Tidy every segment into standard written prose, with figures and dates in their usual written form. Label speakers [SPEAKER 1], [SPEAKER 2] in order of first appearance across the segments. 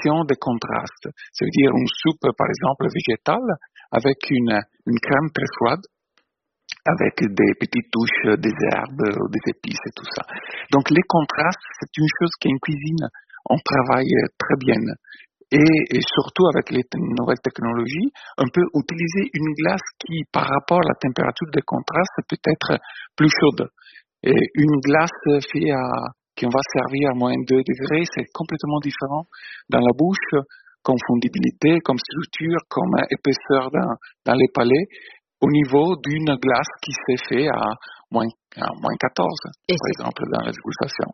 [SPEAKER 1] création de contrastes. Ça veut dire une soupe, par exemple, végétale, avec une crème très froide, avec des petites touches des herbes, des épices et tout ça. Donc les contrastes, c'est une chose qu'en cuisine, on travaille très bien. Et surtout avec les nouvelles technologies, on peut utiliser une glace qui, par rapport à la température de contraste, peut être plus chaude. Et une glace qu'on va servir à moins 2 degrés, c'est complètement différent dans la bouche, comme fondibilité, comme structure, comme épaisseur dans les palais, au niveau d'une glace qui s'est fait à moins 14, par exemple, dans la dégustation.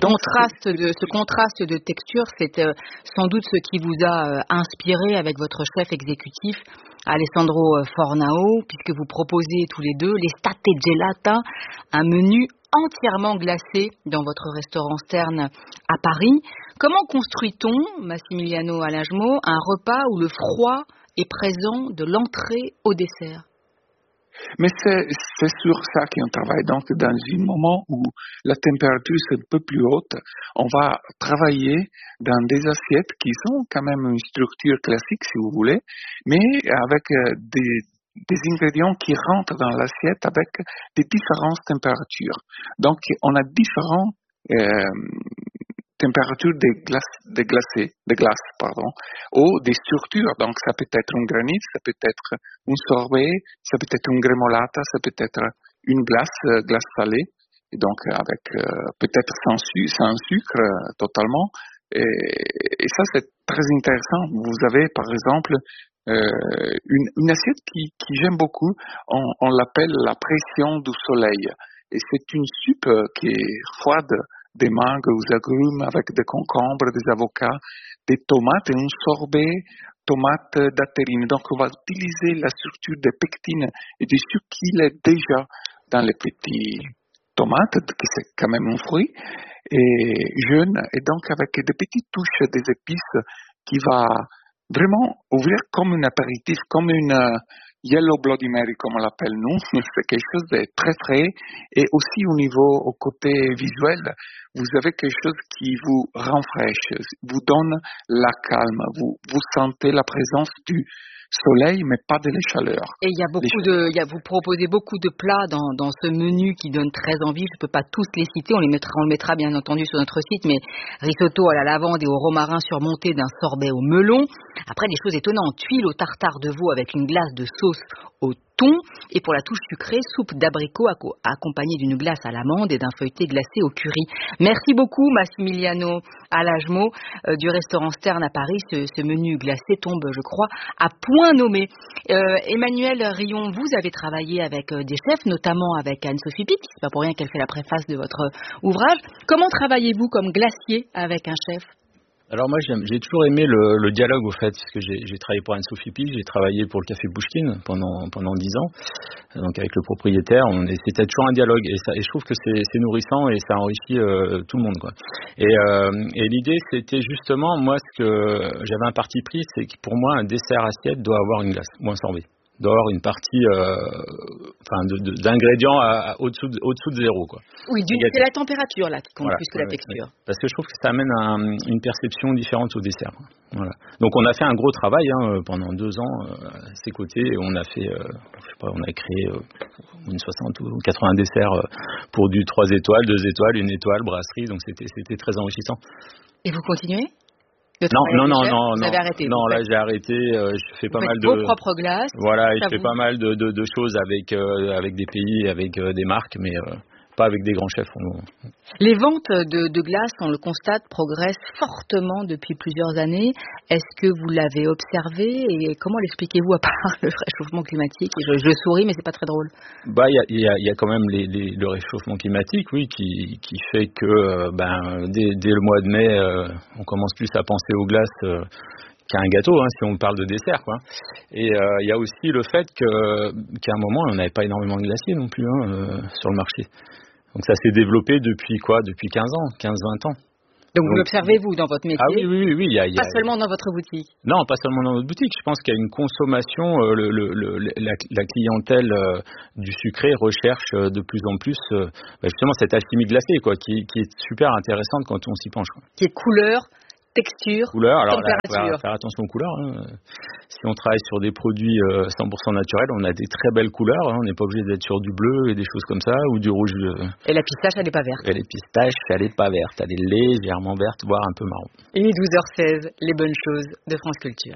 [SPEAKER 2] Ce contraste de texture, c'est sans doute ce qui vous a inspiré avec votre chef exécutif, Alessandro Fornao, puisque vous proposez tous les deux l'estate gelata, un menu entièrement glacé dans votre restaurant Stern à Paris. Comment construit-on, Massimiliano Alagemo, un repas où le froid est présent de l'entrée au dessert?
[SPEAKER 1] Mais c'est sur ça qu'on travaille. Donc, dans un moment où la température est un peu plus haute, on va travailler dans des assiettes qui sont quand même une structure classique, si vous voulez, mais avec des ingrédients qui rentrent dans l'assiette avec des différentes températures. Donc, on a différentes températures de glace, ou des structures. Donc, ça peut être un granit, ça peut être un sorbet, ça peut être une grémolata, ça peut être une glace salée, et donc avec peut-être sans sucre totalement. Et ça, c'est très intéressant. Vous avez, par exemple, une assiette qui j'aime beaucoup, on l'appelle la pression du soleil. Et c'est une soupe qui est froide, des mangues, des agrumes avec des concombres, des avocats, des tomates et un sorbet tomate datterine. Donc on va utiliser la structure des pectines et du sucre qu'il est déjà dans les petits tomates, qui c'est quand même un fruit, et jaune, et donc avec des petites touches des épices qui va vraiment ouvrir comme un apéritif, comme une Yellow Bloody Mary, comme on l'appelle nous. C'est quelque chose de très frais. Et aussi au côté visuel, vous avez quelque chose qui vous rafraîchit, vous donne la calme. Vous sentez la présence du soleil, mais pas de la chaleur.
[SPEAKER 2] Et vous proposez beaucoup de plats dans ce menu qui donne très envie. Je ne peux pas tous les citer. On le mettra bien entendu sur notre site, mais risotto à la lavande et au romarin surmonté d'un sorbet au melon. Après, des choses étonnantes. Tuiles au tartare de veau avec une glace de sauce au thon. Et pour la touche sucrée, soupe d'abricot accompagnée d'une glace à l'amande et d'un feuilleté glacé au curry. Merci beaucoup, Massimiliano Alagemo, du restaurant Stern à Paris. Ce menu glacé tombe, je crois, à point nommé. Emmanuel Rion, vous avez travaillé avec des chefs, notamment avec Anne-Sophie Pic. C'est pas pour rien qu'elle fait la préface de votre ouvrage. Comment travaillez-vous comme glacier avec un chef ?
[SPEAKER 3] Alors moi j'ai toujours aimé le dialogue, au fait, parce que j'ai travaillé pour Anne-Sophie Pic, j'ai travaillé pour le Café Pouchkine pendant 10 ans, donc avec le propriétaire, c'était toujours un dialogue, et je trouve que c'est nourrissant et ça enrichit tout le monde, quoi. Et l'idée, c'était justement, moi, ce que j'avais un parti pris, c'est que pour moi un dessert assiette doit avoir une glace ou un sorbet. Doit avoir une partie d'ingrédients au-dessous de zéro, quoi.
[SPEAKER 2] Oui, c'est la température là qui compte, voilà, plus que la texture.
[SPEAKER 3] Parce que je trouve que ça amène une perception différente au dessert. Voilà. Donc on a fait un gros travail pendant 2 ans à ses côtés, et on a fait, on a créé une 60 ou 80 desserts pour du 3 étoiles, 2 étoiles, 1 étoile, brasserie. Donc c'était très enrichissant.
[SPEAKER 2] Et vous continuez ?
[SPEAKER 3] Non.
[SPEAKER 2] Vous avez arrêté.
[SPEAKER 3] Non, là j'ai arrêté. Je fais pas mal de
[SPEAKER 2] vos propres glaces.
[SPEAKER 3] Voilà, je fais pas mal de choses avec des pays, avec des marques, mais pas avec des grands chefs.
[SPEAKER 2] Les ventes de glace, on le constate, progressent fortement depuis plusieurs années. Est-ce que vous l'avez observé et comment l'expliquez-vous à part le réchauffement climatique? Je souris, mais c'est pas très drôle.
[SPEAKER 3] Bah, il y a quand même le réchauffement climatique, oui, qui fait que dès le mois de mai, on commence plus à penser aux glaces qu'à un gâteau, si on parle de dessert, quoi. Et il y a aussi le fait qu'à un moment, on n'avait pas énormément de glaciers non plus sur le marché. Donc ça s'est développé depuis 15 ans, 15-20 ans.
[SPEAKER 2] Donc vous l'observez, vous, dans votre métier?
[SPEAKER 3] Ah oui.
[SPEAKER 2] Pas seulement dans votre boutique?
[SPEAKER 3] Non, pas seulement dans notre boutique. Je pense qu'il y a une consommation, la clientèle du sucré recherche de plus en plus justement cette alchimie glacée, quoi, qui est super intéressante quand on s'y penche, quoi.
[SPEAKER 2] Qui est couleur, texture,
[SPEAKER 3] couleur. Alors
[SPEAKER 2] température.
[SPEAKER 3] faire attention aux couleurs. Hein. Si on travaille sur des produits 100% naturels, on a des très belles couleurs. Hein. On n'est pas obligé d'être sur du bleu et des choses comme ça, ou du rouge.
[SPEAKER 2] Et la pistache, elle n'est pas verte.
[SPEAKER 3] Et les pistaches, elle n'est pas verte. Elle est légèrement verte, voire un peu marron.
[SPEAKER 2] Il est 12h16, les bonnes choses de France Culture.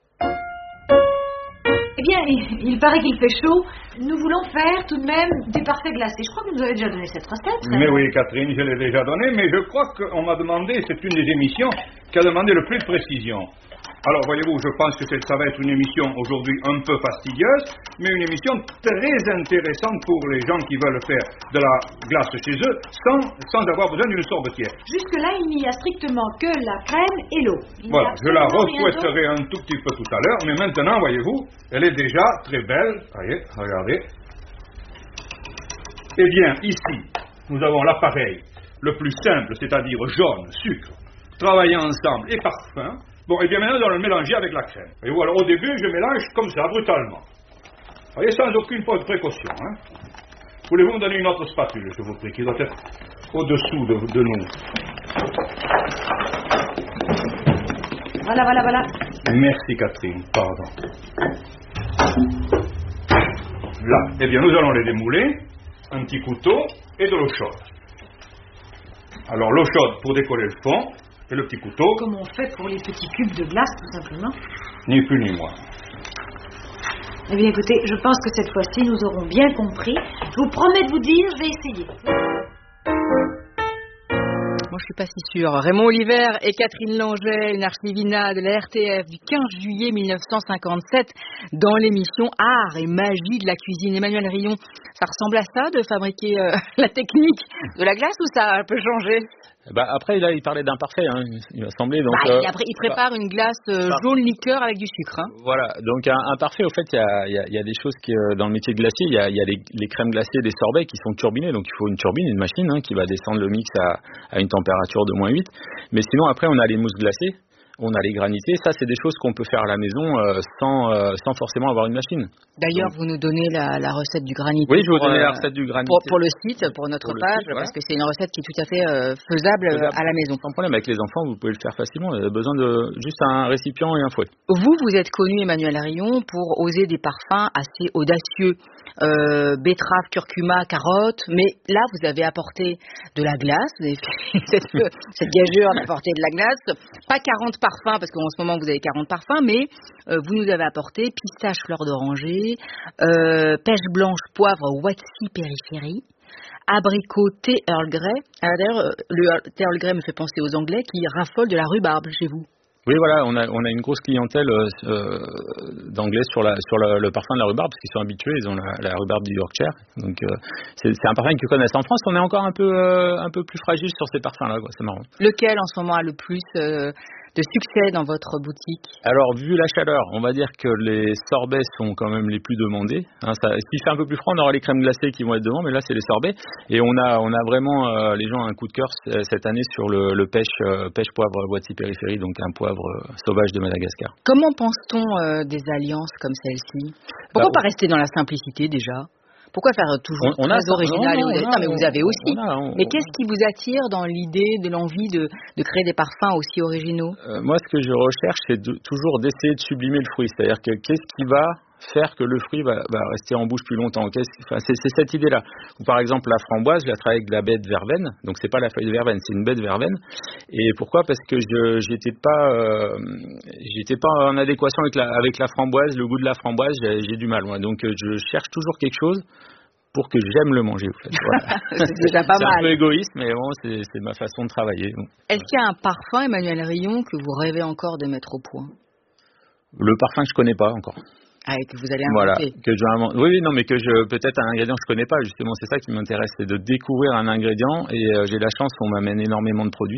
[SPEAKER 4] Eh bien, il paraît qu'il fait chaud. Nous voulons faire tout de même des parfaits glacés. Je crois que vous nous avez déjà donné cette recette.
[SPEAKER 5] Mais oui, Catherine, je l'ai déjà donnée, mais je crois qu'on m'a demandé, c'est une des émissions qui a demandé le plus de précision. Alors, voyez-vous, je pense que ça va être une émission aujourd'hui un peu fastidieuse, mais une émission très intéressante pour les gens qui veulent faire de la glace chez eux sans avoir besoin d'une sorbetière.
[SPEAKER 4] Jusque-là, il n'y a strictement que la crème et l'eau.
[SPEAKER 5] Voilà, je la refouetterai un tout petit peu tout à l'heure, mais maintenant, voyez-vous, elle est déjà très belle. Voyez, regardez. Eh bien, ici, nous avons l'appareil le plus simple, c'est-à-dire jaune, sucre, travaillant ensemble et parfum. Bon, et bien maintenant, nous allons le mélanger avec la crème. Et voilà, au début, je mélange comme ça, brutalement. Vous voyez, sans aucune précaution. Hein. Voulez-vous me donner une autre spatule, je vous prie, qui doit être au-dessous de nous.
[SPEAKER 4] Voilà.
[SPEAKER 5] Merci, Catherine. Pardon. Là. Eh bien, nous allons les démouler. Un petit couteau et de l'eau chaude. Alors, l'eau chaude pour décoller le fond. Et le petit couteau.
[SPEAKER 4] Comme on fait pour les petits cubes de glace, tout simplement.
[SPEAKER 5] Ni plus ni moins.
[SPEAKER 4] Eh bien, écoutez, je pense que cette fois-ci, nous aurons bien compris. Je vous promets de vous dire, je vais essayer.
[SPEAKER 2] Moi, je suis pas si sûre. Raymond Oliver et Catherine Langeais, une archivina de la RTF du 15 juillet 1957, dans l'émission Art et magie de la cuisine. Emmanuel Rion, ça ressemble à ça, de fabriquer la technique de la glace, ou ça a un peu changé?
[SPEAKER 3] Après, là, il parlait d'un parfait, hein, il m'a semblé. Donc,
[SPEAKER 2] il prépare une glace jaune liqueur avec du sucre. Hein.
[SPEAKER 3] Voilà, donc un parfait, au fait, il y a des choses qui, dans le métier de glacier, il y a les crèmes glacées des sorbets qui sont turbinées, donc il faut une turbine, une machine qui va descendre le mix à une température de -8. Mais sinon, après, on a les mousses glacées, on a les granités, ça c'est des choses qu'on peut faire à la maison sans forcément avoir une machine.
[SPEAKER 2] D'ailleurs, vous nous donnez la recette du granité.
[SPEAKER 3] Oui, je vais vous donner la recette du granité.
[SPEAKER 2] Pour le site, pour notre page, parce que c'est une recette qui est tout à fait faisable à la maison.
[SPEAKER 3] Sans problème, avec les enfants, vous pouvez le faire facilement. Il y a besoin de juste un récipient et un fouet.
[SPEAKER 2] Vous êtes connu, Emmanuel Rion, pour oser des parfums assez audacieux. Betterave, curcuma, carotte, mais là vous avez apporté de la glace, vous avez fait cette gageure d'apporter de la glace, pas 40 parfums, parce qu'en ce moment vous avez 40 parfums, mais vous nous avez apporté pistache, fleur d'oranger, pêche blanche, poivre, Watsy périphérie, abricot, thé Earl Grey. D'ailleurs, le thé Earl Grey me fait penser aux Anglais qui raffolent de la rhubarbe chez vous.
[SPEAKER 3] Oui, voilà, on a une grosse clientèle d'anglais sur le parfum de la rhubarbe, parce qu'ils sont habitués, ils ont la rhubarbe du Yorkshire. Donc c'est un parfum qu'ils connaissent. En France, on est encore un peu plus fragile sur ces parfums-là, quoi. C'est marrant.
[SPEAKER 2] Lequel en ce moment a le plus de succès dans votre boutique?
[SPEAKER 3] Alors, vu la chaleur, on va dire que les sorbets sont quand même les plus demandés. S'il fait un peu plus froid, on aura les crèmes glacées qui vont être devant, mais là, c'est les sorbets. Et on a vraiment, les gens ont un coup de cœur cette année sur le pêche poivre Watsy périphérie, donc un poivre sauvage de Madagascar.
[SPEAKER 2] Comment pense-t-on des alliances comme celle-ci? Pourquoi pas rester dans la simplicité déjà? Pourquoi faire toujours très original? Mais vous avez aussi. Mais qu'est-ce qui vous attire dans l'idée, de l'envie de créer des parfums aussi originaux?
[SPEAKER 3] Moi, ce que je recherche, c'est toujours d'essayer de sublimer le fruit. C'est-à-dire que qu'est-ce qui va faire que le fruit va rester en bouche plus longtemps. C'est cette idée-là. Ou par exemple, la framboise, je la travaille avec de la baie de verveine. Donc, c'est pas la feuille de verveine, c'est une baie de verveine. Et pourquoi? Parce que j'étais pas en adéquation avec la framboise, le goût de la framboise, j'ai du mal, moi. Donc, je cherche toujours quelque chose pour que j'aime le manger, en fait. Voilà.
[SPEAKER 2] C'est déjà pas mal.
[SPEAKER 3] C'est un peu égoïste, mais bon, c'est ma façon de travailler. Donc,
[SPEAKER 2] est-ce qu'il y a un parfum, Emmanuel Rion, que vous rêvez encore de mettre au point?
[SPEAKER 3] Le parfum que je connais pas encore.
[SPEAKER 2] Ah, et que vous allez inventer.
[SPEAKER 3] Voilà, mais peut-être un ingrédient que je connais pas, justement, c'est ça qui m'intéresse, c'est de découvrir un ingrédient, et j'ai la chance qu'on m'amène énormément de produits.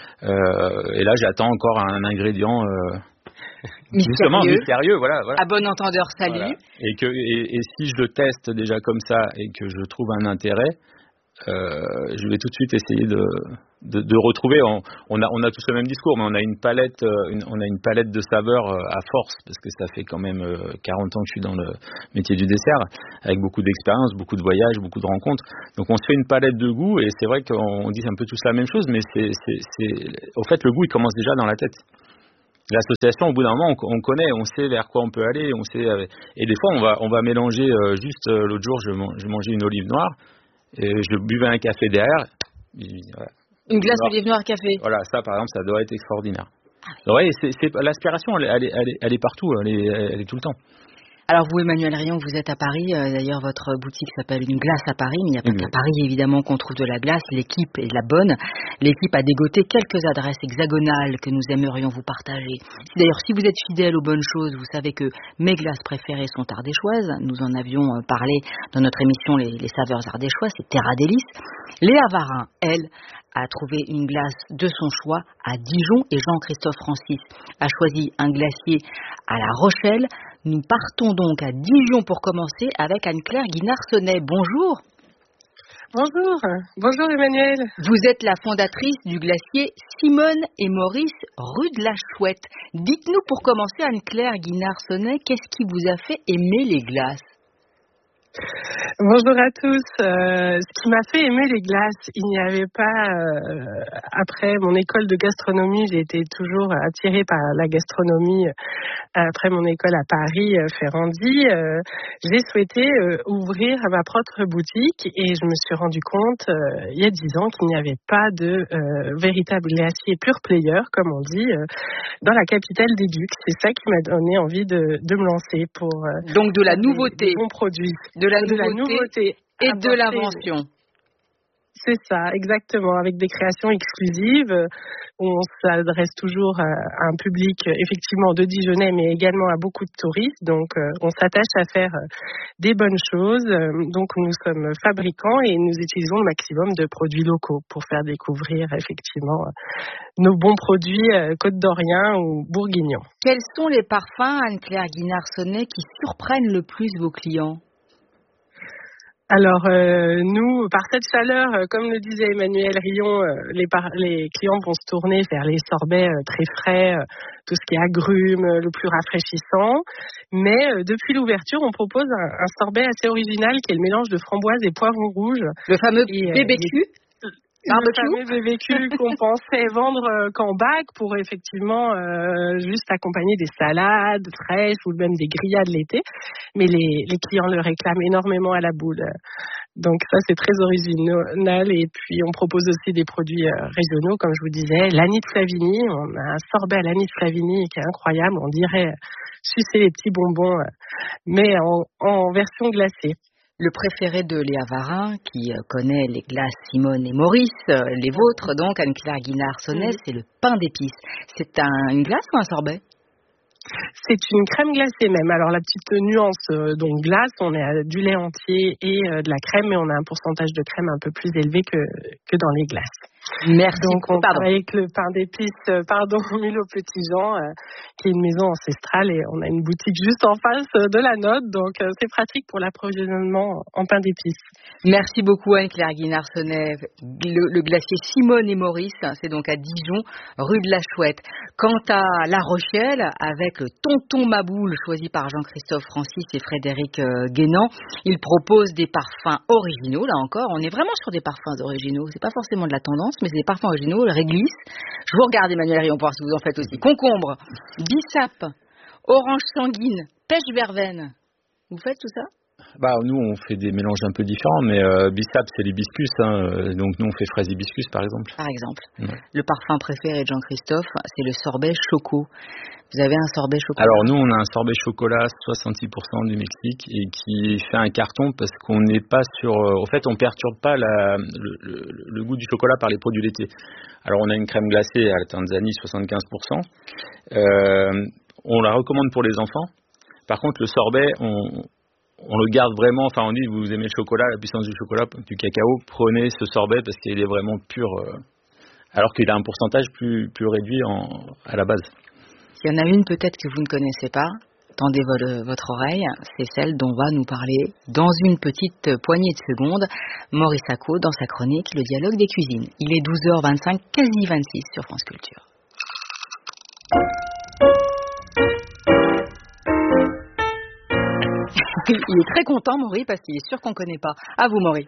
[SPEAKER 3] Et là, j'attends encore un ingrédient justement mystérieux, voilà.
[SPEAKER 2] À bon entendeur, salut.
[SPEAKER 3] Voilà. Et si je le teste déjà comme ça et que je trouve un intérêt, je vais tout de suite essayer de retrouver. On a tous le même discours, mais on a une palette de saveurs à force, parce que ça fait quand même 40 ans que je suis dans le métier du dessert, avec beaucoup d'expérience, beaucoup de voyages, beaucoup de rencontres. Donc on se fait une palette de goûts, et c'est vrai qu'on dit un peu tous la même chose, mais au fait le goût il commence déjà dans la tête. L'association, au bout d'un moment, on connaît, on sait vers quoi on peut aller, on sait. Et des fois, on va mélanger. L'autre jour, je mangeais une olive noire et je buvais un café derrière.
[SPEAKER 2] Voilà. Une glace d'olive noire café.
[SPEAKER 3] Voilà, ça, par exemple, ça doit être extraordinaire. Ouais, l'aspiration, elle est partout, elle est tout le temps.
[SPEAKER 2] Alors vous, Emmanuel Rion, vous êtes à Paris. D'ailleurs, votre boutique s'appelle Une Glace à Paris. Mais il n'y a pas qu'à Paris, évidemment, qu'on trouve de la glace. L'équipe est la bonne. L'équipe a dégoté quelques adresses hexagonales que nous aimerions vous partager. D'ailleurs, si vous êtes fidèle aux bonnes choses, vous savez que mes glaces préférées sont ardéchoises. Nous en avions parlé dans notre émission Les saveurs ardéchoises. C'est Terra Délice. Léa Varin, elle, a trouvé une glace de son choix à Dijon, et Jean-Christophe Francis a choisi un glacier à La Rochelle. Nous partons donc à Dijon pour commencer avec Anne-Claire Guinard-Sonnet. Bonjour.
[SPEAKER 6] Bonjour Emmanuel.
[SPEAKER 2] Vous êtes la fondatrice du glacier Simone et Maurice, rue de la Chouette. Dites-nous pour commencer, Anne-Claire Guinard-Sonnet, qu'est-ce qui vous a fait aimer les glaces ?
[SPEAKER 6] Bonjour à tous. Ce qui m'a fait aimer les glaces, il n'y avait pas... après mon école de gastronomie, j'ai été toujours attirée par la gastronomie. Après mon école à Paris, Ferrandi, j'ai souhaité ouvrir ma propre boutique, et je me suis rendu compte il y a 10 ans qu'il n'y avait pas de véritable glacier pure player, comme on dit, dans la capitale des Ducs. C'est ça qui m'a donné envie de me lancer pour...
[SPEAKER 2] donc de la nouveauté.
[SPEAKER 6] Des bons produits.
[SPEAKER 2] De la nouveauté et de l'invention.
[SPEAKER 6] C'est ça, exactement, avec des créations exclusives. On s'adresse toujours à un public effectivement de Dijonnais, mais également à beaucoup de touristes. Donc, on s'attache à faire des bonnes choses. Donc, nous sommes fabricants et nous utilisons le maximum de produits locaux pour faire découvrir effectivement nos bons produits côte-d'Oriens ou bourguignons.
[SPEAKER 2] Quels sont les parfums, Anne-Claire Guinard-Sonnet, qui surprennent le plus vos clients ?
[SPEAKER 6] Alors, nous, par cette chaleur, comme le disait Emmanuel Rion, les clients vont se tourner vers les sorbets très frais, tout ce qui est agrumes, le plus rafraîchissant. Mais depuis l'ouverture, on propose un sorbet assez original qui est le mélange de framboise et poivron rouge.
[SPEAKER 2] Le fameux BBQ.
[SPEAKER 6] Le fameux BBQ qu'on pensait vendre qu'en bac pour effectivement juste accompagner des salades fraîches ou même des grillades l'été. Mais les clients le réclament énormément à la boule. Donc ça, c'est très original. Et puis, on propose aussi des produits régionaux, comme je vous disais. L'anis de Flavigny, on a un sorbet à l'anis de Flavigny qui est incroyable. On dirait sucer les petits bonbons, mais en version glacée.
[SPEAKER 2] Le préféré de Léa Varin, qui connaît les glaces Simone et Maurice, les vôtres, donc Anne-Claire Guinard-Sonnet, c'est le pain d'épices. C'est une glace ou un sorbet ?
[SPEAKER 6] C'est une crème glacée même. Alors la petite nuance, donc glace, on est à du lait entier et de la crème, mais on a un pourcentage de crème un peu plus élevé que dans les glaces.
[SPEAKER 2] Merci.
[SPEAKER 6] Donc on travaille avec le pain d'épices, Mille aux Petits Jean, qui est une maison ancestrale, et on a une boutique juste en face de la nôtre, donc c'est pratique pour l'approvisionnement en pain d'épices.
[SPEAKER 2] Merci beaucoup Anne-Claire Guinard-Sonnet. Le glacier Simone et Maurice, c'est donc à Dijon, rue de la Chouette. Quant à La Rochelle, avec le Tonton Maboule, choisi par Jean-Christophe Francis et Frédéric Guénan, il propose des parfums originaux. Là encore, on est vraiment sur des parfums originaux. C'est pas forcément de la tendance, mais c'est des parfums originaux. Le réglisse. Je vous regarde, Emmanuel Rion, pour voir si vous en faites aussi. Concombre, bissap, orange sanguine, pêche verveine. Vous faites tout ça ?
[SPEAKER 3] Nous, on fait des mélanges un peu différents, mais bissap, c'est l'hibiscus. Donc, nous, on fait fraise hibiscus, par exemple.
[SPEAKER 2] Par exemple.
[SPEAKER 3] Ouais.
[SPEAKER 2] Le parfum préféré de Jean-Christophe, c'est le sorbet choco. Vous avez un sorbet chocolat ?
[SPEAKER 3] Alors, nous, on a un sorbet chocolat 66% du Mexique, et qui fait un carton parce qu'on n'est pas sur... en fait, on ne perturbe pas le goût du chocolat par les produits laitiers. Alors, on a une crème glacée à la Tanzanie, 75%. On la recommande pour les enfants. Par contre, le sorbet, on le garde vraiment, on dit, vous aimez le chocolat, la puissance du chocolat, du cacao, prenez ce sorbet parce qu'il est vraiment pur, alors qu'il a un pourcentage plus réduit à la base.
[SPEAKER 2] Il y en a une peut-être que vous ne connaissez pas, tendez votre oreille, c'est celle dont va nous parler dans une petite poignée de secondes Maurice Sacco dans sa chronique Le dialogue des cuisines. Il est 12h25, quasi 26 sur France Culture. Il est très content, Maurice, parce qu'il est sûr qu'on ne connaît pas. À vous, Maurice.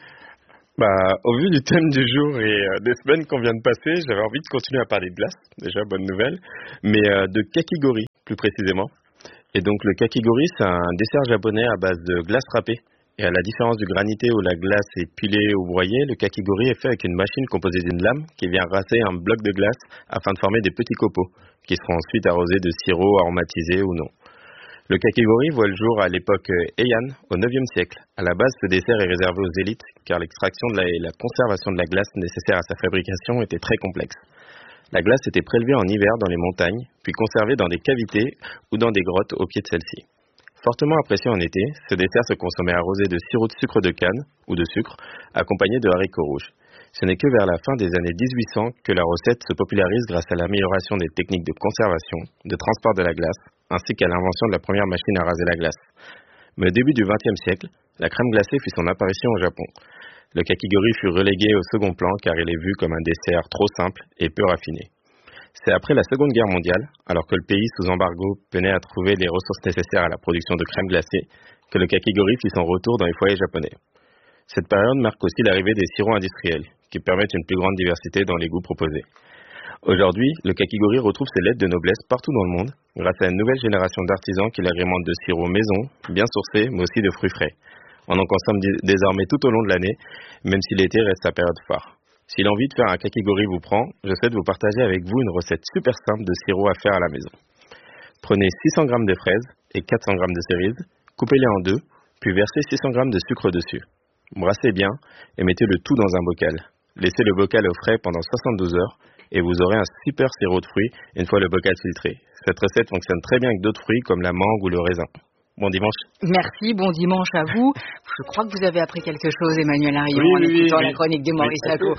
[SPEAKER 7] Au vu du thème du jour et des semaines qu'on vient de passer, j'avais envie de continuer à parler de glace, déjà bonne nouvelle, mais de kakigori plus précisément. Et donc le kakigori, c'est un dessert japonais à base de glace râpée. Et à la différence du granité où la glace est pilée ou broyée, le kakigori est fait avec une machine composée d'une lame qui vient rincer un bloc de glace afin de former des petits copeaux, qui seront ensuite arrosés de sirop aromatisé ou non. Le kakigori voit le jour à l'époque Heian, au IXe siècle. À la base, ce dessert est réservé aux élites, car l'extraction et la conservation de la glace nécessaire à sa fabrication était très complexe. La glace était prélevée en hiver dans les montagnes, puis conservée dans des cavités ou dans des grottes au pied de celles-ci. Fortement apprécié en été, ce dessert se consommait arrosé de sirop de sucre de canne, ou de sucre, accompagné de haricots rouges. Ce n'est que vers la fin des années 1800 que la recette se popularise grâce à l'amélioration des techniques de conservation, de transport de la glace, ainsi qu'à l'invention de la première machine à raser la glace. Mais au début du XXe siècle, la crème glacée fit son apparition au Japon. Le kakigori fut relégué au second plan car il est vu comme un dessert trop simple et peu raffiné. C'est après la Seconde Guerre mondiale, alors que le pays sous embargo peinait à trouver les ressources nécessaires à la production de crème glacée, que le kakigori fit son retour dans les foyers japonais. Cette période marque aussi l'arrivée des sirops industriels, qui permettent une plus grande diversité dans les goûts proposés. Aujourd'hui, le kakigori retrouve ses lettres de noblesse partout dans le monde, grâce à une nouvelle génération d'artisans qui l'agrémentent de sirop maison, bien sourcés, mais aussi de fruits frais. On en consomme désormais tout au long de l'année, même si l'été reste sa période phare. Si l'envie de faire un kakigori vous prend, je souhaite vous partager avec vous une recette super simple de sirop à faire à la maison. Prenez 600 g de fraises et 400 g de cerises, coupez-les en deux, puis versez 600 g de sucre dessus. Brassez bien et mettez le tout dans un bocal. Laissez le bocal au frais pendant 72 heures et vous aurez un super sirop de fruits une fois le bocal filtré. Cette recette fonctionne très bien avec d'autres fruits comme la mangue ou le raisin. Bon dimanche.
[SPEAKER 2] Merci, bon dimanche à vous. Je crois que vous avez appris quelque chose, Emmanuel Harion, en écoutant la chronique de Maurice Sacco.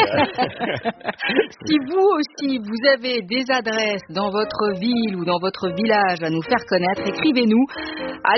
[SPEAKER 2] Si vous aussi, vous avez des adresses dans votre ville ou dans votre village à nous faire connaître, écrivez-nous à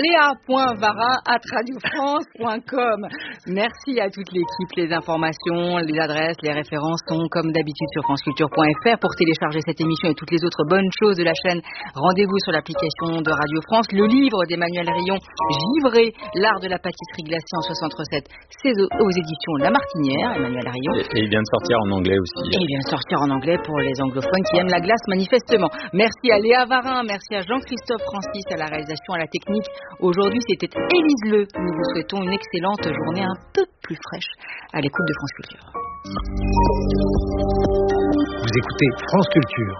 [SPEAKER 2] léa.varin@radiofrance.com. Merci à toute l'équipe. Les informations, les adresses, les références sont comme d'habitude sur franceculture.fr. Pour télécharger cette émission et toutes les autres bonnes choses de la chaîne, rendez-vous sur l'application de Radio France. Le livre d'Emmanuel Harion, Givré, l'art de la pâtisserie glacée en 60 recettes, c'est aux éditions La Martinière, Emmanuel Harion.
[SPEAKER 3] Et il vient de sortir en anglais aussi.
[SPEAKER 2] Et il vient de sortir en anglais pour les anglophones qui aiment la glace manifestement. Merci à Léa Varin, merci à Jean-Christophe Francis à la réalisation, à la technique. Aujourd'hui, c'était Élise Le. Nous vous souhaitons une excellente journée un peu plus fraîche à l'écoute de France Culture.
[SPEAKER 8] Vous écoutez France Culture.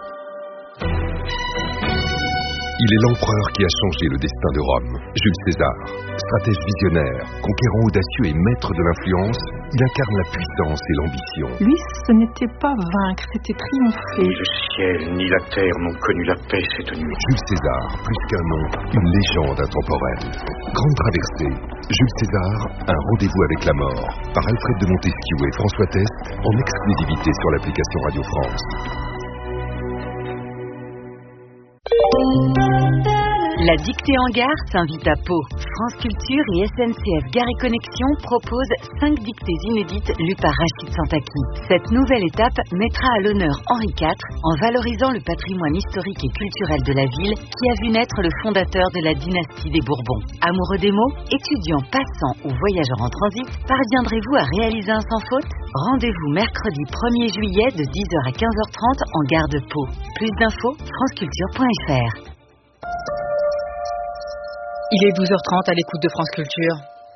[SPEAKER 9] Il est l'empereur qui a changé le destin de Rome, Jules César. Stratège visionnaire, conquérant audacieux et maître de l'influence, il incarne la puissance et l'ambition.
[SPEAKER 10] Lui, ce n'était pas vaincre, c'était triompher.
[SPEAKER 11] Ni le ciel ni la terre n'ont connu la paix cette nuit.
[SPEAKER 9] Jules César, plus qu'un nom, une légende intemporelle. Grande traversée, Jules César, un rendez-vous avec la mort, par Alfred de Montesquieu et François Test, en exclusivité sur l'application Radio France.
[SPEAKER 12] La dictée en gare s'invite à Pau. France Culture et SNCF Gare et Connexion proposent 5 dictées inédites lues par Rachid Santaki. Cette nouvelle étape mettra à l'honneur Henri IV en valorisant le patrimoine historique et culturel de la ville qui a vu naître le fondateur de la dynastie des Bourbons. Amoureux des mots, étudiants, passants ou voyageurs en transit, parviendrez-vous à réaliser un sans faute? Rendez-vous mercredi 1er juillet de 10h à 15h30 en gare de Pau. Plus d'infos, franceculture.fr.
[SPEAKER 2] Il est 12h30 à l'écoute de France Culture.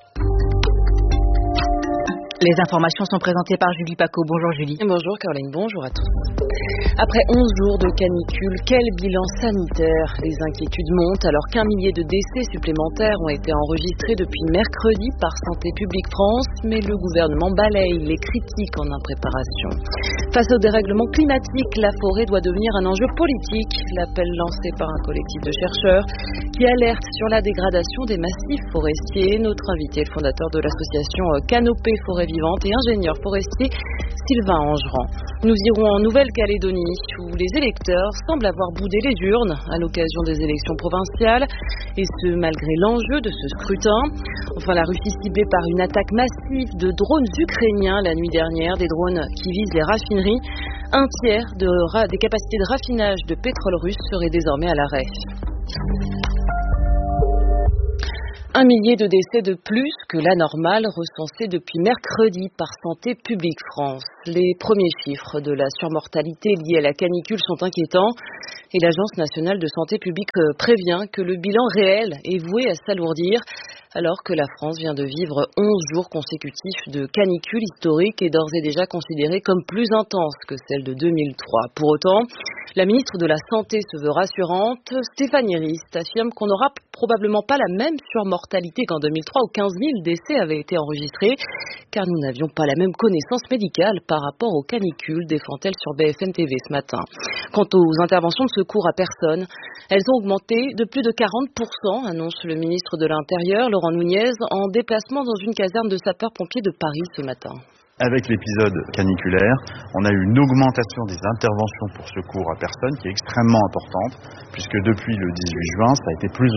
[SPEAKER 2] Les informations sont présentées par Julie Paco. Bonjour Julie.
[SPEAKER 13] Bonjour Caroline, bonjour à tous. Après 11 jours de canicule, quel bilan sanitaire? Les inquiétudes montent alors qu'un millier de décès supplémentaires ont été enregistrés depuis mercredi par Santé publique France, mais le gouvernement balaye les critiques en impréparation. Face au dérèglement climatique, la forêt doit devenir un enjeu politique. L'appel lancé par un collectif de chercheurs qui alerte sur la dégradation des massifs forestiers. Notre invité, le fondateur de l'association Canopée Forêt Vivante et ingénieur forestier, Sylvain Angerand. Nous irons en Nouvelle-Calédonie Roumanie, où les électeurs semblent avoir boudé les urnes à l'occasion des élections provinciales, et ce malgré l'enjeu de ce scrutin. Enfin, la Russie ciblée par une attaque massive de drones ukrainiens la nuit dernière, des drones qui visent les raffineries. Un tiers des capacités de raffinage de pétrole russe seraient désormais à l'arrêt. 1 millier de décès de plus que la normale recensés depuis mercredi par Santé publique France. Les premiers chiffres de la surmortalité liée à la canicule sont inquiétants et l'Agence nationale de santé publique prévient que le bilan réel est voué à s'alourdir alors que la France vient de vivre 11 jours consécutifs de canicule historique et d'ores et déjà considérée comme plus intense que celle de 2003. Pour autant, la ministre de la Santé se veut rassurante. Stéphanie Rist affirme qu'on n'aura probablement pas la même surmortalité qu'en 2003 où 15 000 décès avaient été enregistrés car nous n'avions pas la même connaissance médicale par rapport aux canicules, défend-elle sur BFM TV ce matin. Quant aux interventions de secours à personne, elles ont augmenté de plus de 40%, annonce le ministre de l'Intérieur, Laurent Nunez, en déplacement dans une caserne de sapeurs-pompiers de Paris ce matin.
[SPEAKER 14] Avec l'épisode caniculaire, on a eu une augmentation des interventions pour secours à personne qui est extrêmement importante, puisque depuis le 18 juin, ça a été plus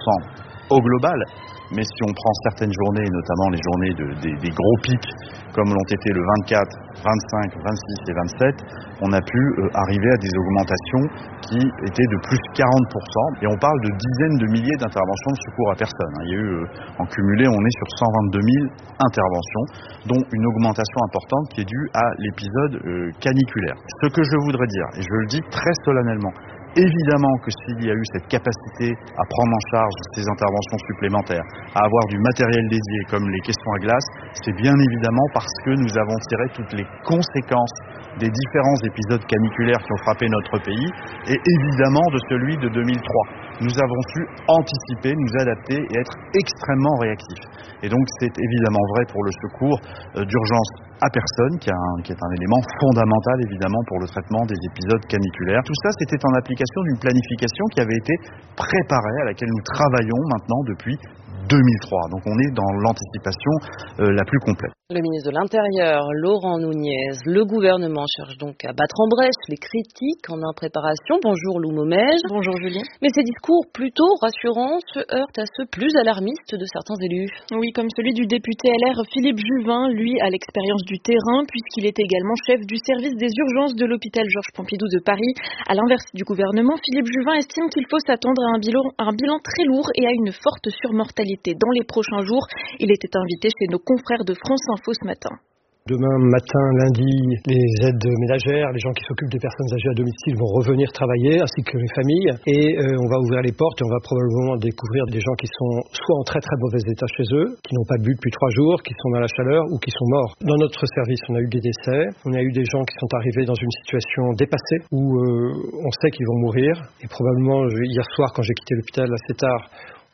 [SPEAKER 14] 20% au global. Mais si on prend certaines journées, notamment les journées des gros pics, comme l'ont été le 24, 25, 26 et 27, on a pu arriver à des augmentations qui étaient de plus 40%. Et on parle de dizaines de milliers d'interventions de secours à personne. Il y a eu, en cumulé, on est sur 122 000 interventions, dont une augmentation importante qui est due à l'épisode caniculaire. Ce que je voudrais dire, et je le dis très solennellement, évidemment que s'il y a eu cette capacité à prendre en charge ces interventions supplémentaires, à avoir du matériel dédié comme les caissons à glace, c'est bien évidemment parce que nous avons tiré toutes les conséquences des différents épisodes caniculaires qui ont frappé notre pays et évidemment de celui de 2003. Nous avons su anticiper, nous adapter et être extrêmement réactifs. Et donc c'est évidemment vrai pour le secours d'urgence à personne, qui est un élément fondamental évidemment pour le traitement des épisodes caniculaires. Tout ça, c'était en application d'une planification qui avait été préparée, à laquelle nous travaillons maintenant depuis 2003. Donc on est dans l'anticipation la plus complète.
[SPEAKER 13] Le ministre de l'Intérieur, Laurent Nunez, le gouvernement cherche donc à battre en brèche les critiques en impréparation. Bonjour Lou Momège.
[SPEAKER 15] Bonjour Julien.
[SPEAKER 13] Mais ces discours plutôt rassurants se heurtent à ceux plus alarmistes de certains élus.
[SPEAKER 15] Oui, comme celui du député LR Philippe Juvin, lui a l'expérience du terrain puisqu'il est également chef du service des urgences de l'hôpital Georges Pompidou de Paris. À l'inverse du gouvernement, Philippe Juvin estime qu'il faut s'attendre à un bilan très lourd et à une forte surmortalité dans les prochains jours. Il était invité chez nos confrères de France Info ce matin.
[SPEAKER 8] Demain matin, lundi, les aides ménagères, les gens qui s'occupent des personnes âgées à domicile vont revenir travailler, ainsi que les familles. Et on va ouvrir les portes et on va probablement découvrir des gens qui sont soit en très très mauvais état chez eux, qui n'ont pas bu depuis 3 jours, qui sont dans la chaleur ou qui sont morts. Dans notre service, on a eu des décès. On a eu des gens qui sont arrivés dans une situation dépassée où on sait qu'ils vont mourir. Et probablement, hier soir, quand j'ai quitté l'hôpital assez tard,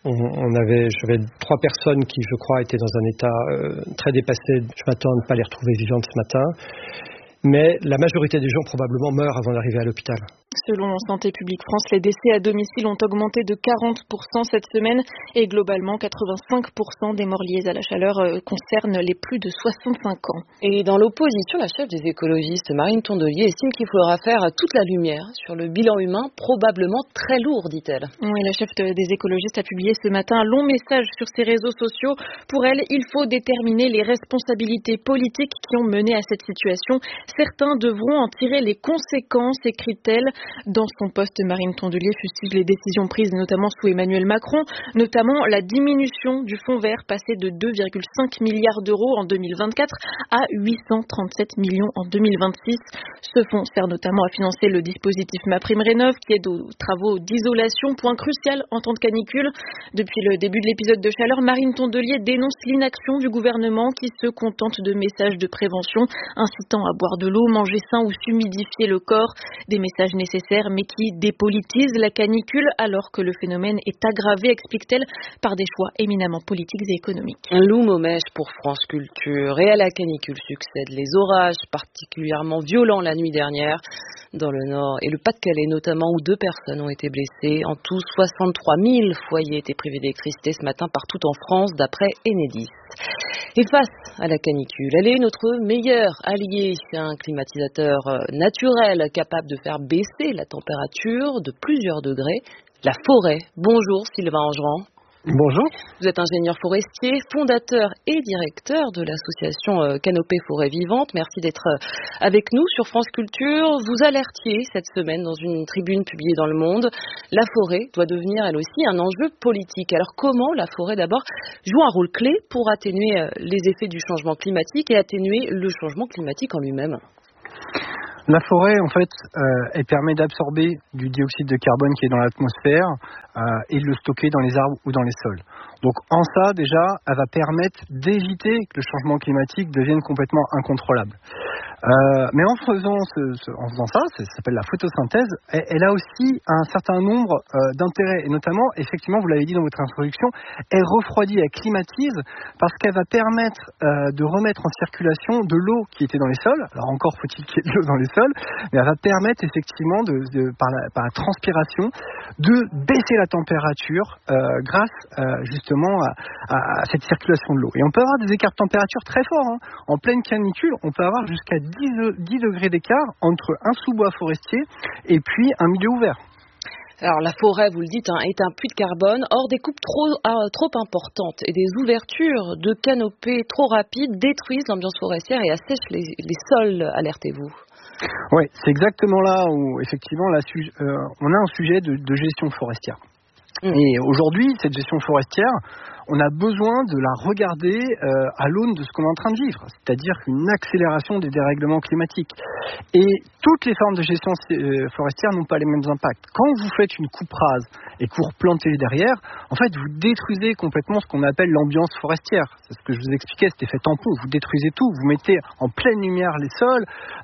[SPEAKER 8] j'avais 3 personnes qui, je crois, étaient dans un état très dépassé. Je m'attends à ne pas les retrouver vivantes ce matin. Mais la majorité des gens probablement meurent avant d'arriver à l'hôpital.
[SPEAKER 15] Selon Santé publique France, les décès à domicile ont augmenté de 40% cette semaine et globalement 85% des morts liés à la chaleur concernent les plus de 65 ans.
[SPEAKER 13] Et dans l'opposition, la chef des écologistes, Marine Tondelier, estime qu'il faudra faire toute la lumière sur le bilan humain, probablement très lourd, dit-elle.
[SPEAKER 15] Oui, la chef des écologistes a publié ce matin un long message sur ses réseaux sociaux. Pour elle, il faut déterminer les responsabilités politiques qui ont mené à cette situation. Certains devront en tirer les conséquences, écrit-elle. Dans son poste, Marine Tondelier fustige les décisions prises notamment sous Emmanuel Macron, notamment la diminution du fonds vert passé de 2,5 milliards d'euros en 2024 à 837 millions en 2026. Ce fonds sert notamment à financer le dispositif MaPrimeRénov' qui aide aux travaux d'isolation, point crucial en temps de canicule. Depuis le début de l'épisode de chaleur, Marine Tondelier dénonce l'inaction du gouvernement qui se contente de messages de prévention incitant à boire de l'eau, manger sain ou s'humidifier le corps, des messages nécessaires mais qui dépolitisent la canicule alors que le phénomène est aggravé, explique-t-elle, par des choix éminemment politiques et économiques.
[SPEAKER 13] Lou Momège pour France Culture. Et à la canicule succèdent les orages particulièrement violents la nuit dernière dans le Nord et le Pas-de-Calais notamment où 2 personnes ont été blessées. En tout, 63 000 foyers étaient privés d'électricité ce matin partout en France d'après Enedis. Et face à la canicule, elle est notre meilleur allié, un climatisateur naturel capable de faire baisser la température de plusieurs degrés, la forêt. Bonjour Sylvain Angerand.
[SPEAKER 8] Bonjour.
[SPEAKER 13] Vous êtes ingénieur forestier, fondateur et directeur de l'association Canopée Forêt Vivante. Merci d'être avec nous sur France Culture. Vous alertiez cette semaine dans une tribune publiée dans Le Monde. La forêt doit devenir elle aussi un enjeu politique. Alors comment la forêt d'abord joue un rôle clé pour atténuer les effets du changement climatique et atténuer le changement climatique en lui-même ?
[SPEAKER 16] La forêt, en fait, elle permet d'absorber du dioxyde de carbone qui est dans l'atmosphère et de le stocker dans les arbres ou dans les sols. Donc, en ça, déjà, elle va permettre d'éviter que le changement climatique devienne complètement incontrôlable. Mais en faisant ça s'appelle la photosynthèse, elle a aussi un certain nombre d'intérêts. Et notamment, effectivement, vous l'avez dit dans votre introduction, elle refroidit, elle climatise parce qu'elle va permettre de remettre en circulation de l'eau qui était dans les sols. Alors encore faut-il qu'il y ait de l'eau dans les sols, mais elle va permettre effectivement par la transpiration de baisser la température grâce justement à cette circulation de l'eau. Et on peut avoir des écarts de température très forts. En pleine canicule, on peut avoir jusqu'à 10 degrés d'écart entre un sous-bois forestier et puis un milieu ouvert.
[SPEAKER 13] Alors la forêt, vous le dites, est un puits de carbone. Or, des coupes trop importantes et des ouvertures de canopées trop rapides détruisent l'ambiance forestière et assèchent les sols, alertez-vous.
[SPEAKER 16] Oui, c'est exactement là où effectivement on a un sujet de gestion forestière. Et aujourd'hui, cette gestion forestière, on a besoin de la regarder à l'aune de ce qu'on est en train de vivre, c'est-à-dire une accélération des dérèglements climatiques. Et toutes les formes de gestion forestière n'ont pas les mêmes impacts. Quand vous faites une coupe rase et que vous replantez derrière, en fait, vous détruisez complètement ce qu'on appelle l'ambiance forestière. C'est ce que je vous expliquais, cet effet tampon. Vous détruisez tout, vous mettez en pleine lumière les sols,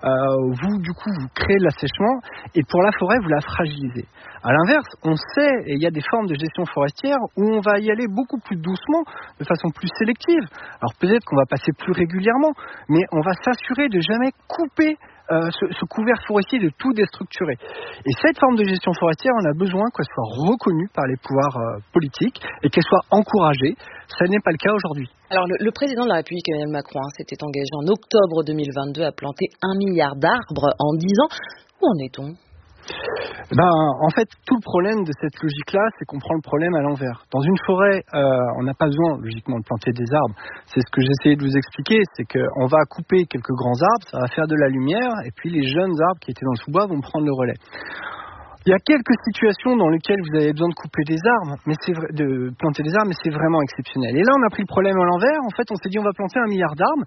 [SPEAKER 16] vous créez de l'assèchement, et pour la forêt, vous la fragilisez. À l'inverse, on sait, et il y a des formes de gestion forestière où on va y aller beaucoup plus doucement, de façon plus sélective. Alors peut-être qu'on va passer plus régulièrement, mais on va s'assurer de jamais couper ce couvert forestier, de tout déstructurer. Et cette forme de gestion forestière, on a besoin qu'elle soit reconnue par les pouvoirs politiques et qu'elle soit encouragée. Ça n'est pas le cas aujourd'hui.
[SPEAKER 13] Alors le président de la République, Emmanuel Macron, s'était engagé en octobre 2022 à planter 1 milliard d'arbres en 10 ans. Où en est-on ?
[SPEAKER 16] En fait, tout le problème de cette logique-là, c'est qu'on prend le problème à l'envers. Dans une forêt, on n'a pas besoin, logiquement, de planter des arbres. C'est ce que j'essayais de vous expliquer, c'est qu'on va couper quelques grands arbres, ça va faire de la lumière, et puis les jeunes arbres qui étaient dans le sous-bois vont prendre le relais. Il y a quelques situations dans lesquelles vous avez besoin de couper des arbres, de planter des arbres, mais c'est vraiment exceptionnel. Et là, on a pris le problème à l'envers. En fait, on s'est dit on va planter 1 milliard d'arbres.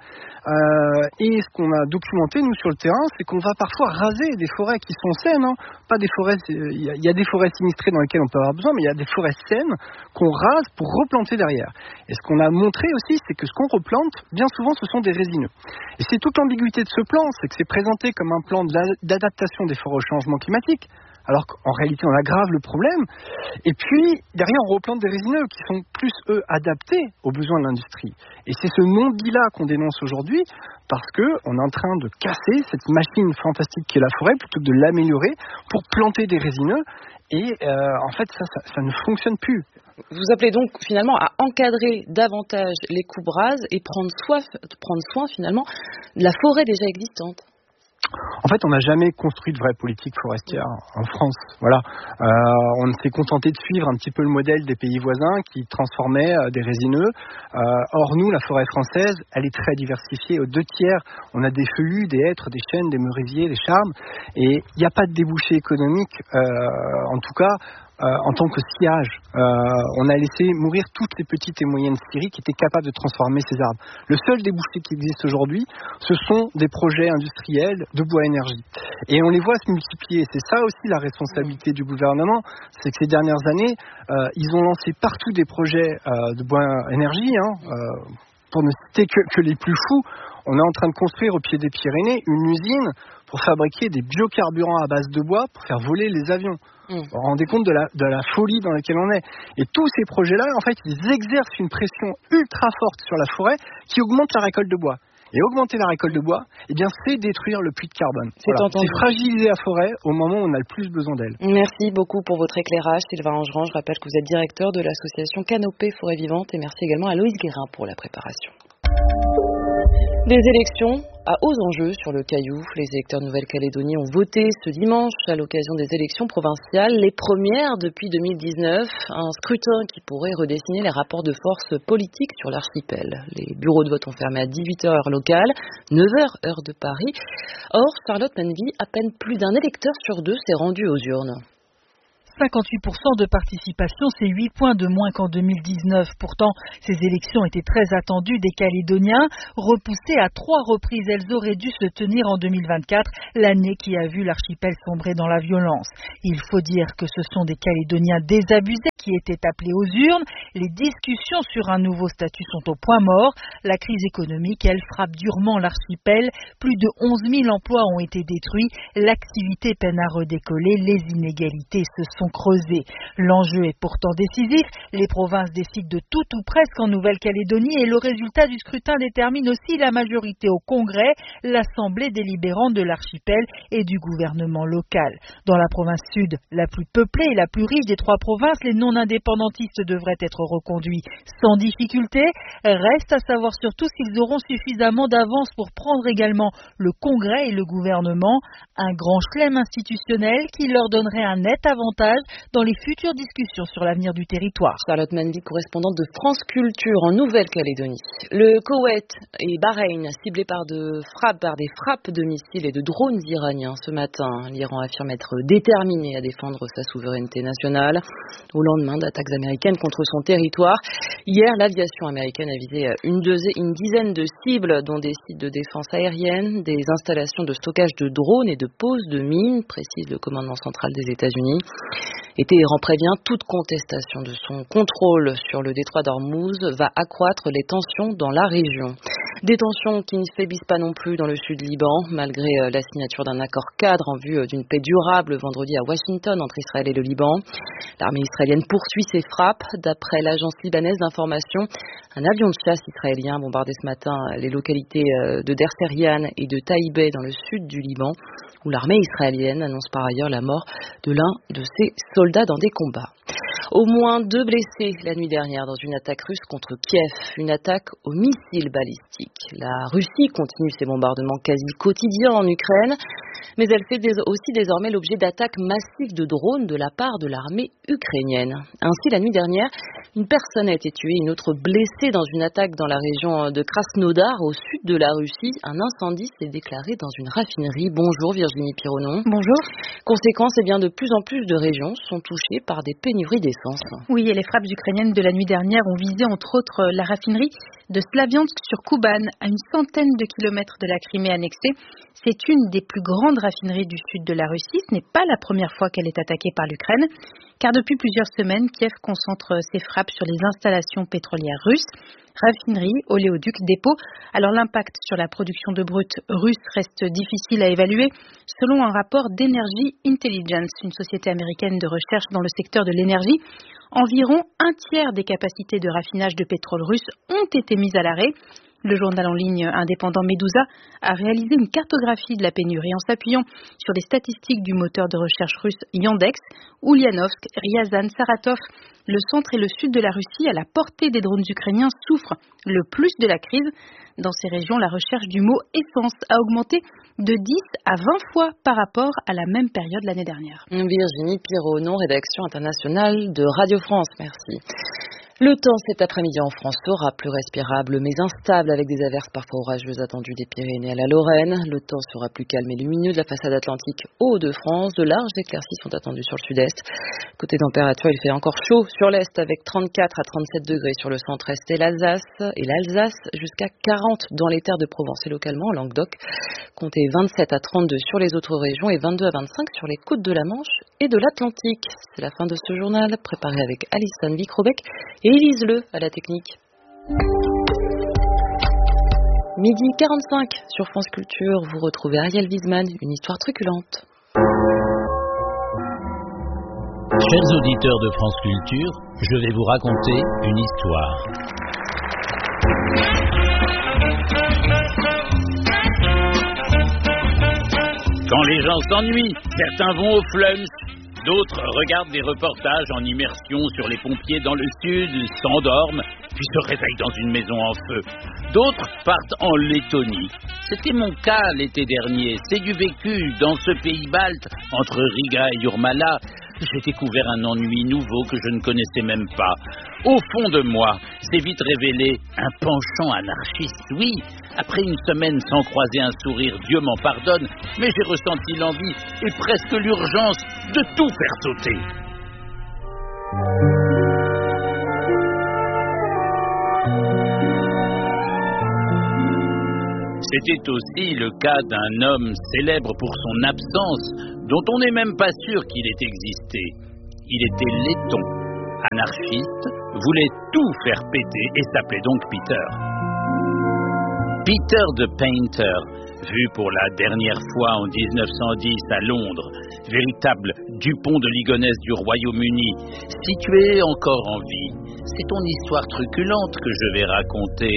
[SPEAKER 16] Et ce qu'on a documenté, nous, sur le terrain, c'est qu'on va parfois raser des forêts qui sont saines. Pas des forêts. Il y a des forêts sinistrées dans lesquelles on peut avoir besoin, mais il y a des forêts saines qu'on rase pour replanter derrière. Et ce qu'on a montré aussi, c'est que ce qu'on replante, bien souvent, ce sont des résineux. Et c'est toute l'ambiguïté de ce plan, c'est que c'est présenté comme un plan d'adaptation des forêts au changement climatique. Alors qu'en réalité, on aggrave le problème. Et puis, derrière, on replante des résineux qui sont plus, eux, adaptés aux besoins de l'industrie. Et c'est ce non-dit-là qu'on dénonce aujourd'hui, parce qu'on est en train de casser cette machine fantastique qu'est la forêt, plutôt que de l'améliorer pour planter des résineux. Et en fait, ça ne fonctionne plus.
[SPEAKER 13] Vous appelez donc finalement à encadrer davantage les coupes rases et prendre soin finalement de la forêt déjà existante.
[SPEAKER 16] En fait, on n'a jamais construit de vraie politique forestière en France. Voilà. On s'est contenté de suivre un petit peu le modèle des pays voisins qui transformaient des résineux. Or, nous, la forêt française, elle est très diversifiée. Aux 2 tiers, on a des feuillus, des hêtres, des chênes, des merisiers, des charmes. Et il n'y a pas de débouché économique, en tout cas, en tant que sciage. On a laissé mourir toutes les petites et moyennes scieries qui étaient capables de transformer ces arbres. Le seul débouché qui existe aujourd'hui, ce sont des projets industriels de bois énergie. Et on les voit se multiplier. C'est ça aussi la responsabilité du gouvernement, c'est que ces dernières années, ils ont lancé partout des projets de bois énergie, pour ne citer que les plus fous. On est en train de construire au pied des Pyrénées une usine pour fabriquer des biocarburants à base de bois pour faire voler les avions. Vous vous rendez compte de la folie dans laquelle on est. Et tous ces projets-là, en fait, ils exercent une pression ultra forte sur la forêt qui augmente la récolte de bois. Et augmenter la récolte de bois, c'est détruire le puits de carbone. C'est fragiliser la forêt au moment où on a le plus besoin d'elle.
[SPEAKER 13] Merci beaucoup pour votre éclairage, Sylvain Angerand. Je rappelle que vous êtes directeur de l'association Canopée Forêt Vivante. Et merci également à Loïs Guérin pour la préparation. Des élections à hauts enjeux sur le Caillou. Les électeurs de Nouvelle-Calédonie ont voté ce dimanche à l'occasion des élections provinciales, les premières depuis 2019. Un scrutin qui pourrait redessiner les rapports de force politiques sur l'archipel. Les bureaux de vote ont fermé à 18h heure locale, 9h heure de Paris. Or, Charlotte Menvy, à peine plus d'un électeur sur deux s'est rendu aux urnes.
[SPEAKER 17] 58% de participation, c'est 8 points de moins qu'en 2019. Pourtant, ces élections étaient très attendues des Calédoniens. Repoussées à 3 reprises, elles auraient dû se tenir en 2024, l'année qui a vu l'archipel sombrer dans la violence. Il faut dire que ce sont des Calédoniens désabusés qui étaient appelés aux urnes. Les discussions sur un nouveau statut sont au point mort. La crise économique, elle frappe durement l'archipel. Plus de 11 000 emplois ont été détruits. L'activité peine à redécoller. Les inégalités se sont creusées. L'enjeu est pourtant décisif. Les provinces décident de tout ou presque en Nouvelle-Calédonie et le résultat du scrutin détermine aussi la majorité au Congrès, l'Assemblée délibérante de l'archipel et du gouvernement local. Dans la province sud, la plus peuplée et la plus riche des 3 provinces, les non-indépendantistes devraient être reconduits sans difficulté. Reste à savoir surtout s'ils auront suffisamment d'avance pour prendre également le Congrès et le gouvernement. Un grand chelem institutionnel qui leur donnerait un net avantage dans les futures discussions sur l'avenir du territoire.
[SPEAKER 13] Charlotte Menvy, correspondante de France Culture en Nouvelle-Calédonie. Le Koweït et Bahreïn ciblés par des frappes de missiles et de drones iraniens ce matin. L'Iran affirme être déterminé à défendre sa souveraineté nationale au lendemain d'attaques américaines contre son territoire. Hier, l'aviation américaine a visé une dizaine de cibles, dont des sites de défense aérienne, des installations de stockage de drones et de pose de mines, précise le commandement central des États-Unis. Et Téhéran prévient, toute contestation de son contrôle sur le détroit d'Ormuz va accroître les tensions dans la région. Des tensions qui ne faiblissent pas non plus dans le sud Liban, malgré la signature d'un accord cadre en vue d'une paix durable vendredi à Washington entre Israël et le Liban. L'armée israélienne poursuit ses frappes. D'après l'agence libanaise d'information, un avion de chasse israélien a bombardé ce matin les localités de Der Serian et de Taïbeh dans le sud du Liban, où l'armée israélienne annonce par ailleurs la mort de l'un de ses soldats dans des combats. Au moins 2 blessés la nuit dernière dans une attaque russe contre Kiev, une attaque aux missiles balistiques. La Russie continue ses bombardements quasi quotidiens en Ukraine, mais elle fait aussi désormais l'objet d'attaques massives de drones de la part de l'armée ukrainienne. Ainsi, la nuit dernière, une personne a été tuée, une autre blessée dans une attaque dans la région de Krasnodar, au sud de la Russie. Un incendie s'est déclaré dans une raffinerie. Bonjour Virginie Pironneau.
[SPEAKER 18] Bonjour.
[SPEAKER 13] Conséquence, de plus en plus de régions sont touchées par des pénuries d'essence.
[SPEAKER 18] Oui, et les frappes ukrainiennes de la nuit dernière ont visé entre autres la raffinerie de Slaviansk sur Kuban, à une centaine de kilomètres de la Crimée annexée. C'est une des plus grandes raffineries du sud de la Russie. Ce n'est pas la première fois qu'elle est attaquée par l'Ukraine, car depuis plusieurs semaines, Kiev concentre ses frappes sur les installations pétrolières russes. Raffinerie, oléoduc, dépôt. Alors l'impact sur la production de brut russe reste difficile à évaluer. Selon un rapport d'Energy Intelligence, une société américaine de recherche dans le secteur de l'énergie, environ 1/3 des capacités de raffinage de pétrole russe ont été mises à l'arrêt. Le journal en ligne indépendant Medusa a réalisé une cartographie de la pénurie en s'appuyant sur les statistiques du moteur de recherche russe Yandex. Ulyanovsk, Ryazan, Saratov, le centre et le sud de la Russie, à la portée des drones ukrainiens, souffrent le plus de la crise. Dans ces régions, la recherche du mot essence a augmenté de 10 à 20 fois par rapport à la même période l'année dernière.
[SPEAKER 13] Virginie Pironneau, rédaction internationale de Radio France. Merci. Le temps cet après-midi en France sera plus respirable mais instable avec des averses parfois orageuses attendues des Pyrénées à la Lorraine. Le temps sera plus calme et lumineux de la façade atlantique aux Hauts-de-France. De larges éclaircies sont attendues sur le sud-est. Côté température, il fait encore chaud sur l'est avec 34 à 37 degrés sur le centre-est et l'Alsace, jusqu'à 40 dans les terres de Provence et localement en Languedoc. Comptez 27 à 32 sur les autres régions et 22 à 25 sur les côtes de la Manche et de l'Atlantique. C'est la fin de ce journal préparé avec Alison Vicrobec et Élise Le à la technique. 12h45 sur France Culture, vous retrouvez Ariel Wiesman, une histoire truculente.
[SPEAKER 19] Chers auditeurs de France Culture, je vais vous raconter une histoire. Quand les gens s'ennuient, certains vont au Flums. D'autres regardent des reportages en immersion sur les pompiers dans le sud, s'endorment, puis se réveillent dans une maison en feu. D'autres partent en Lettonie. C'était mon cas l'été dernier. C'est du vécu dans ce pays balte, entre Riga et Jurmala. J'ai découvert un ennui nouveau que je ne connaissais même pas. Au fond de moi, s'est vite révélé un penchant anarchiste, oui. Après une semaine sans croiser un sourire, Dieu m'en pardonne, mais j'ai ressenti l'envie et presque l'urgence de tout faire sauter. C'était aussi le cas d'un homme célèbre pour son absence, dont on n'est même pas sûr qu'il ait existé. Il était letton, anarchiste, voulait tout faire péter et s'appelait donc Peter. Peter the Painter, vu pour la dernière fois en 1910 à Londres, véritable Dupont de Ligonnès du Royaume-Uni, si tu es encore en vie, c'est ton histoire truculente que je vais raconter.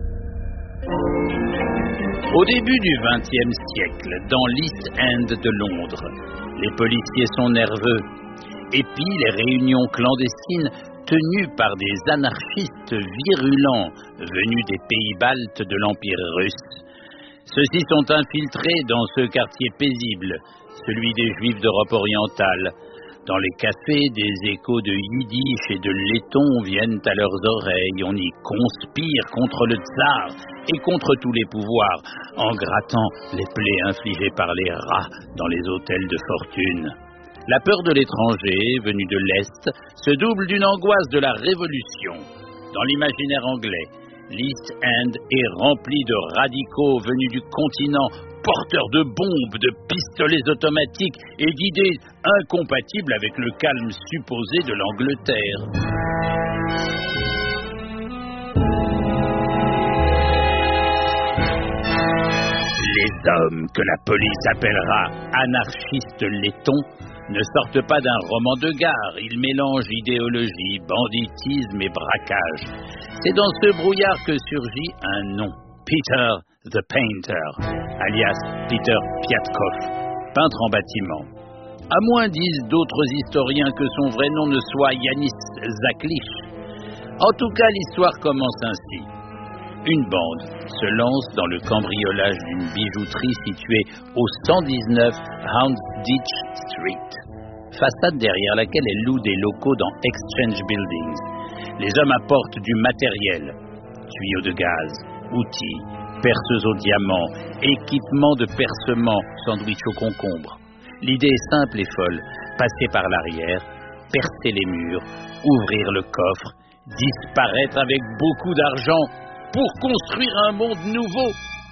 [SPEAKER 19] Au début du XXe siècle, dans l'East End de Londres, les policiers sont nerveux. Et puis les réunions clandestines tenues par des anarchistes virulents venus des pays baltes de l'Empire russe. Ceux-ci sont infiltrés dans ce quartier paisible, celui des Juifs d'Europe orientale. Dans les cafés, des échos de yiddish et de letton viennent à leurs oreilles. On y conspire contre le tsar et contre tous les pouvoirs, en grattant les plaies infligées par les rats dans les hôtels de fortune. La peur de l'étranger, venu de l'Est, se double d'une angoisse de la Révolution. Dans l'imaginaire anglais, l'East End est rempli de radicaux venus du continent, porteurs de bombes, de pistolets automatiques et d'idées incompatibles avec le calme supposé de l'Angleterre. Les hommes que la police appellera anarchistes lettons ne sortent pas d'un roman de gare. Ils mélangent idéologie, banditisme et braquage. C'est dans ce brouillard que surgit un nom, Peter the Painter, alias Peter Piatkov, peintre en bâtiment. À moins disent d'autres historiens que son vrai nom ne soit Yanis Zaklich. En tout cas, l'histoire commence ainsi. Une bande se lance dans le cambriolage d'une bijouterie située au 119 Houndsditch Street, façade derrière laquelle elle loue des locaux dans Exchange Buildings. Les hommes apportent du matériel, tuyaux de gaz, outils, perceuses au diamant, équipements de percement, sandwich au concombre. L'idée est simple et folle, passer par l'arrière, percer les murs, ouvrir le coffre, disparaître avec beaucoup d'argent pour construire un monde nouveau.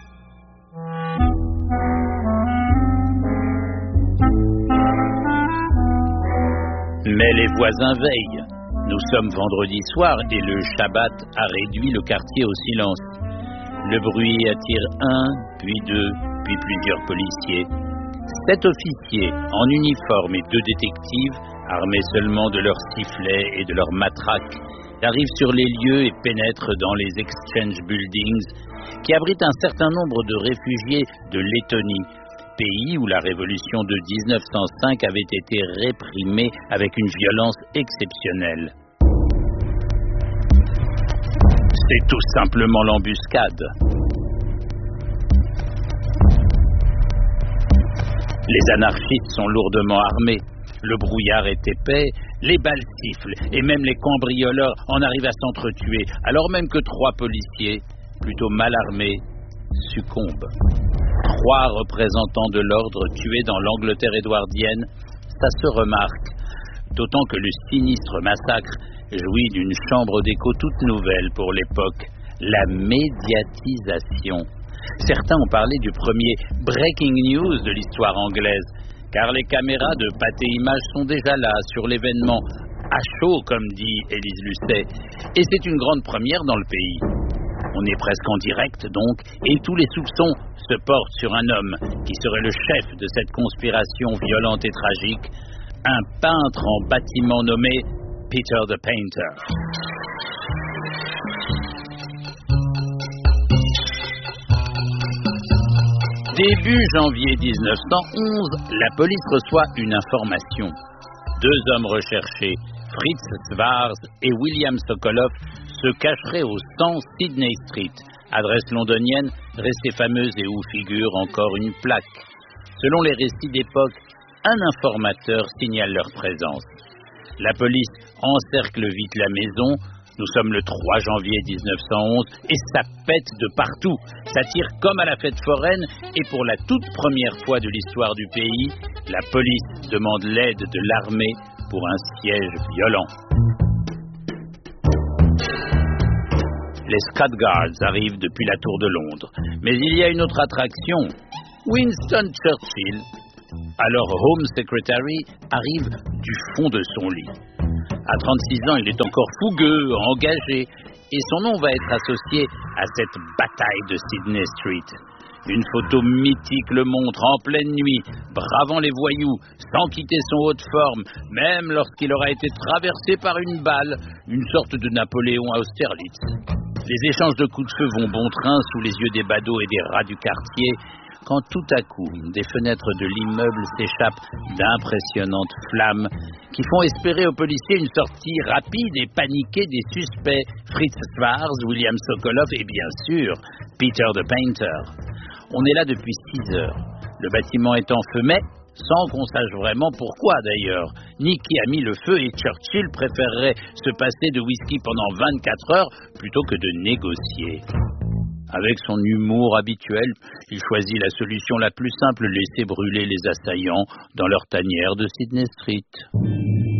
[SPEAKER 19] Mais les voisins veillent. Nous sommes vendredi soir et le Shabbat a réduit le quartier au silence. Le bruit attire un, puis deux, puis plusieurs policiers. 7 officiers en uniforme et 2 détectives, armés seulement de leurs sifflets et de leurs matraques, arrivent sur les lieux et pénètrent dans les Exchange Buildings, qui abritent un certain nombre de réfugiés de Lettonie, pays où la révolution de 1905 avait été réprimée avec une violence exceptionnelle. C'est tout simplement l'embuscade. Les anarchistes sont lourdement armés. Le brouillard est épais, les balles sifflent et même les cambrioleurs en arrivent à s'entretuer, alors même que 3 policiers, plutôt mal armés, succombent. 3 représentants de l'ordre tués dans l'Angleterre édouardienne, ça se remarque, d'autant que le sinistre massacre jouit d'une chambre d'écho toute nouvelle pour l'époque, la médiatisation. Certains ont parlé du premier breaking news de l'histoire anglaise, car les caméras de Pathé Images sont déjà là sur l'événement, à chaud comme dit Élise Lucet, et c'est une grande première dans le pays. On est presque en direct donc, et tous les soupçons se portent sur un homme qui serait le chef de cette conspiration violente et tragique, un peintre en bâtiment nommé Peter the Painter. Début janvier 1911, la police reçoit une information. deux hommes recherchés, Fritz Schwarz et William Sokolov, se cacheraient au 100 Sydney Street, adresse londonienne restée fameuse et où figure encore une plaque. Selon les récits d'époque, un informateur signale leur présence. La police encercle vite la maison. Nous sommes le 3 janvier 1911 et ça pète de partout. Ça tire comme à la fête foraine et pour la toute première fois de l'histoire du pays, la police demande l'aide de l'armée pour un siège violent. Les Scott Guards arrivent depuis la Tour de Londres. Mais il y a une autre attraction. Winston Churchill, alors Home Secretary, arrive du fond de son lit. À 36 ans, il est encore fougueux, engagé, et son nom va être associé à cette bataille de Sydney Street. Une photo mythique le montre en pleine nuit, bravant les voyous, sans quitter son haut de forme, même lorsqu'il aura été traversé par une balle, une sorte de Napoléon à Austerlitz. Les échanges de coups de feu vont bon train sous les yeux des badauds et des rats du quartier, quand tout à coup, des fenêtres de l'immeuble s'échappent d'impressionnantes flammes qui font espérer aux policiers une sortie rapide et paniquée des suspects Fritz Schwarz, William Sokolov et bien sûr Peter the Painter. On est là depuis 6 heures. Le bâtiment est en feu, mais sans qu'on sache vraiment pourquoi d'ailleurs. Ni qui a mis le feu et Churchill préférerait se passer de whisky pendant 24 heures plutôt que de négocier. Avec son humour habituel, il choisit la solution la plus simple, laisser brûler les assaillants dans leur tanière de Sydney Street.